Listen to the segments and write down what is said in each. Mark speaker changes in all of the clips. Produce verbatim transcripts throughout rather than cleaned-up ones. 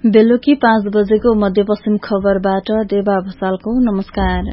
Speaker 1: बेलुकी पाँच बजेको मध्यपश्चिम खबरबाट देवा भसालको नमस्कार।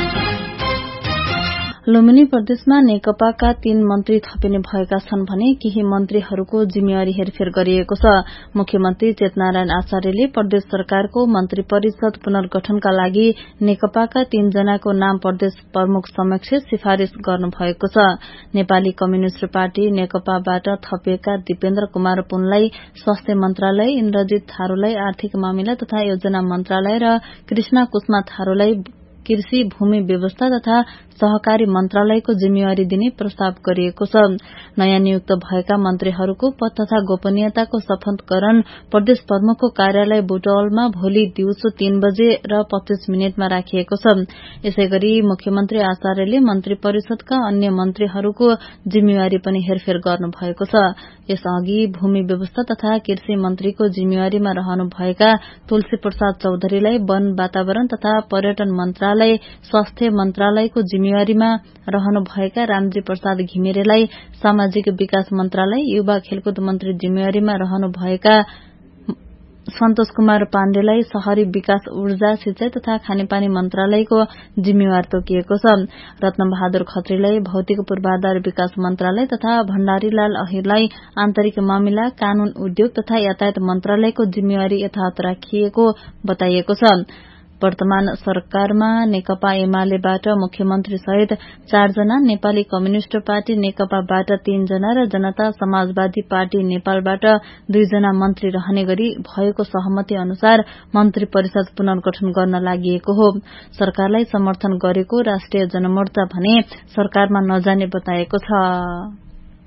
Speaker 1: लुम्बिनी प्रदेशमा नेकपाका तीन मन्त्री थपिने भएका छन् भने केही मन्त्रीहरूको जिम्मेवारी हेरफेर गरिएको छ। मुख्यमन्त्री चेतनारायण आचार्यले प्रदेश सरकारको मन्त्री परिषद पुनर्गठनका लागि नेकपाका तीन जनाको नाम प्रदेश प्रमुख समक्ष सिफारिश गर्नुभएको छ। नेपाली कम्युनिष्ट पार्टी नेकपाबाट थपिएका दिपेन्द्र कुमार पुनलाई स्वास्थ्य मन्त्रालय, इन्द्रजित थारूलाई आर्थिक मामिला तथा योजना मन्त्रालय र कृष्ण कुष्मा थारूलाई कृषि, भूमि व्यवस्था तथा सहकारी मन्त्रालयको जिम्मेवारी दिने प्रस्ताव गरिएको छ। नयाँ नियुक्त भएका मन्त्रीहरूको पद तथा गोपनीयताको शपथ ग्रहण प्रदेश प्रमुखको कार्यालय बुटवलमा भोलि दिउँसो तीन बजे र पच्चीस मिनटमा राखिएको छ। यसैगरी मुख्यमन्त्री आचार्यले मन्त्री परिषदका अन्य मन्त्रीहरूको जिम्मेवारी पनि हेरफेर गर्नुभएको छ। यसअघि भूमि व्यवस्था तथा कृषि मन्त्रीको जिम्मेवारीमा रहनुभएका तुलसी प्रसाद चौधरीलाई वन, वातावरण तथा पर्यटन मन्त्रालय, स्वास्थ्य मन्त्रालयको जिम्मेवारीमा रहनुभएका रामजी प्रसाद घिमिरेलाई सामाजिक विकास मन्त्रालय, युवा खेलकुद मन्त्री जिम्मेवारीमा रहनुभएका सन्तोष कुमार पाण्डेलाई शहरी विकास, ऊर्जा, सिंचाई तथा खानेपानी मन्त्रालयको जिम्मेवार तोकिएको छ। रत्नबहादुर खत्रीलाई भौतिक पूर्वाधार विकास मन्त्रालय तथा भण्डारीलाल अहिरलाई आन्तरिक मामिला, कानून, उद्योग तथा यातायात मन्त्रालयको जिम्मेवारी यथावत राखिएको बताइएको छ। वर्तमान सरकारमा नेकपा एमालेबाट मुख्यमन्त्री सहित चारजना, नेपाली कम्युनिष्ट पार्टी नेकपाबाट तीनजना र जनता समाजवादी पार्टी नेपालबाट दुईजना मन्त्री रहने गरी भएको सहमति अनुसार मन्त्री परिषद पुनर्गठन गर्न लागि हो। सरकारलाई समर्थन गरेको राष्ट्रिय जनमोर्चा भने सरकारमा नजाने बताएको छ।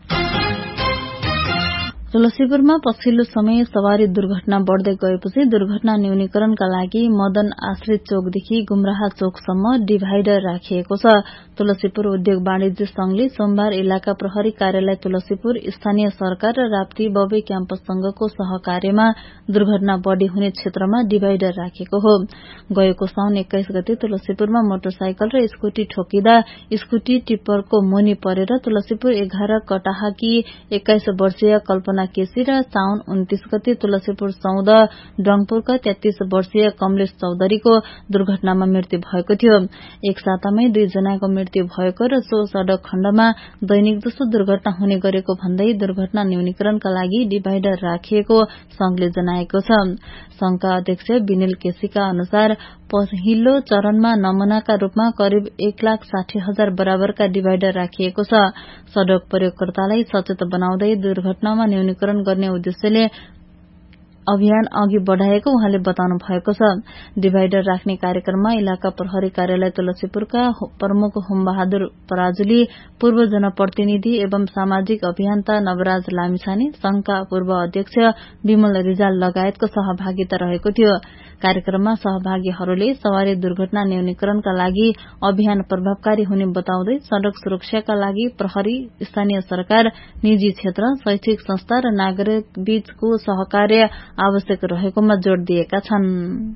Speaker 1: तुलसीपुरमा पछिल्लो समय सवारी दुर्घटना बढ़दै गएपछि दुर्घटना न्यूनीकरणका लागि मदन आश्रित चोकदेखि गुमराह चोकसम्म डिभाइडर राखिएको छ। तुलसीपुर उद्योग वाणिज्य संघले सोमबार इलाका प्रहरी कार्यालय तुलसीपुर, स्थानीय सरकार र राप्ती बबे क्याम्पस संघको सहकार्यमा दुर्घटना बढ़ी हुने क्षेत्रमा डिभाइडर राखेको हो। गएको साउन एक्काइस गते तुलसीपुरमा मोटरसाइकल र स्कुटी ठोकिँदा स्कुटी टिप्परको मुनि परेर तुलसीपुर एघार कटाहाकी एक्काइस वर्षीय कल्पना केसी र साउन उन्तीस गते तुलसीपुर चौध डङपुरका तेत्तीस वर्षीय कमलेश चौधरीको दुर्घटनामा मृत्यु भएको थियो। एक सातामै दुई जनाको मृत्यु भएको र सो सड़क खण्डमा दैनिक जसो दुर्घटना हुने गरेको भन्दै दुर्घटना न्यूनीकरणका लागि डिभाइडर राखिएको संघले जनाएको छ। संघका अध्यक्ष विनिल केसीका अनुसार पहिलो चरणमा नमूनाका रूपमा करिब एक लाख साठी हजार बराबरका डिभाइडर राखिएको छ। सड़क प्रयोगकर्तालाई सचेत बनाउँदै दुर्घटनामा न्यूनीकरण गर्ने उद्देश्यले अभियान अघि बढ़ाएको उहाँले बताउनु भएको छ। डिभाइडर राख्ने कार्यक्रममा इलाका प्रहरी कार्यालय तुलसीपुरका प्रमुख होमबहादुर पराजुली, पूर्व जनप्रतिनिधि एवं सामाजिक अभियन्ता नवराज लामिछाने, संघका पूर्व अध्यक्ष विमल रिजाल लगायतको सहभागिता रहेको थियो। कार्यक्रममा सहभागीहरूले सवारी दुर्घटना न्यूनीकरणका लागि अभियान प्रभावकारी हुने बताउँदै सड़क सुरक्षाका लागि प्रहरी, स्थानीय सरकार, निजी क्षेत्र, शैक्षिक संस्था र नागरिक बीचको सहकार्य आवश्यक रहेकोमा जोड़ दिएका छन्।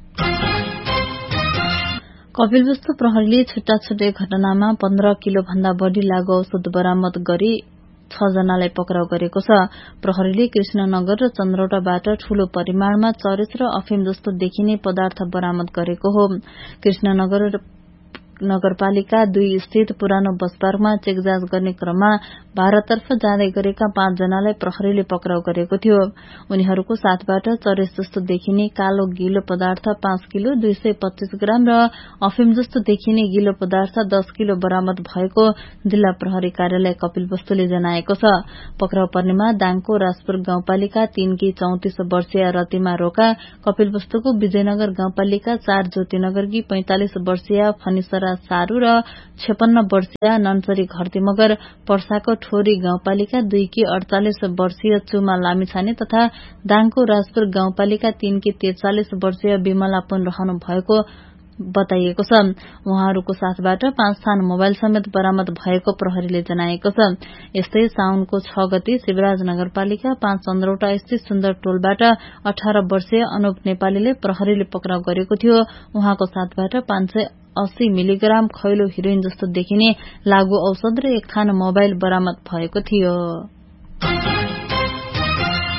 Speaker 1: कपिलवस्तु प्रहरीले छुट्टा छुट्टै घटनामा पन्ध्र किलो भन्दा बढ़ी लागू औषध बरामद गरी छ जनालाई पक्राउ गरेको छ। प्रहरीले कृष्णनगर र चन्द्रौटाबाट ठूलो परिमाणमा चरेस र अफिम जस्तो देखिने पदार्थ बरामद गरेको हो। कृष्णनगर नगरपालिका दुई स्थित पुरानो बस पार्कमा चेक जाँच गर्ने क्रममा भारततर्फ जाँदै गरेका पाँच जनालाई प्रहरीले पक्राउ गरेको थियो। उनीहरूको साथबाट चरेस जस्तो देखिने कालो गिलो पदार्थ पाँच किलो, दुई सय पच्चीस ग्राम र अफिम जस्तो देखिने गिलो पदार्थ दस किलो बरामद भएको जिल्ला प्रहरी कार्यालय कपिलवस्तुले जनाएको छ। पक्राउ पर्नेमा दाङको राजपुर गाउँपालिका तीनकी चौतिस वर्षीय रतिमा रोका, कपिलवस्तुको विजयनगर गाउँपालिका चार ज्योतिनगरकी पैंतालिस वर्षीय फनिसरा सारू र छप्पन्न वर्षीय नन्सरी घरती मगर, पर्साको ठोरी गाउँपालिका दुईकी अड़चालिस वर्षीय चुमा लामिछाने तथा दाङको राजपुर गाउँपालिका तीनकी त्रिचालिस वर्षीय विमला पुन रहनु भएको बताइएको छ। उहाँहरूको साथबाट पाँच थान मोबाइल समेत बरामद भएको प्रहरीले जनाएको छ। यस्तै साउनको छ गते शिवराज नगरपालिका पाँच चन्द्रौटा स्थित सुन्दर टोलबाट अठार वर्षीय अनुप नेपालीले प्रहरीले पक्राउ गरेको थियो। उहाँको साथबाट पाँच सय अस्सी मिलिग्राम खैलो हिरोइन जस्तो देखिने लागू औषध र एक थान मोबाइल बरामद भएको थियो।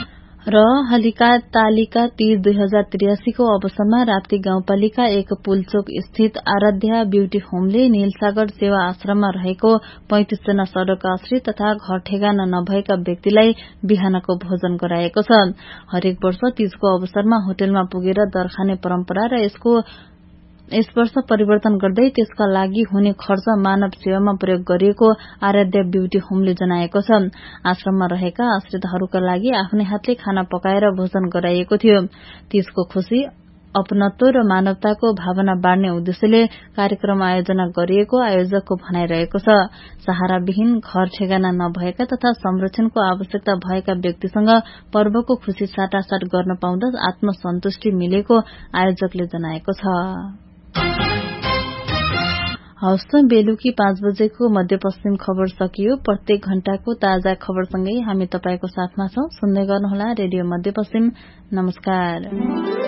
Speaker 1: र हलिका तालिका तीज दुई हजार त्रियासी को अवसरमा राप्ती गाउँपालिका एक पुलचोक स्थित आराध्या ब्यूटी होमले नीलसागर सेवा आश्रममा रहेको पैंतीस जना सड़क आश्रित तथा घर ठेगाना नभएका व्यक्तिलाई बिहानको भोजन गराएको छ। हरेक वर्ष तीजको अवसरमा होटलमा पुगेर दरखाने परम्परा र यसको यस वर्ष परिवर्तन गर्दै त्यसका लागि हुने खर्च मानव सेवामा प्रयोग गरिएको आराध्या ब्यूटी होमले जनाएको छ। आश्रममा रहेका आश्रितहरूका लागि आफ्नै हातले खाना पकाएर भोजन गराइएको थियो। तीजको खुशी अपनत्व र मानवताको भावना बाँड्ने उद्देश्यले कार्यक्रम आयोजना गरिएको आयोजकको भनाइरहेको छ। सहाराविहीन घर ठेगाना नभएका तथा संरक्षणको आवश्यकता भएका व्यक्तिसँग पर्वको खुशी साटासाट गर्न पाउँदा आत्मसन्तुष्टि मिलेको आयोजकले जनाएको छ। हवस् त बेलुकी पाँच बजेको मध्यपश्चिम खबर सकियो। प्रत्येक घण्टाको ताजा खबरसँगै हामी तपाईको साथमा छौं। सुन्दै गर्नुहोला रेडियो मध्यपश्चिम। नमस्कार।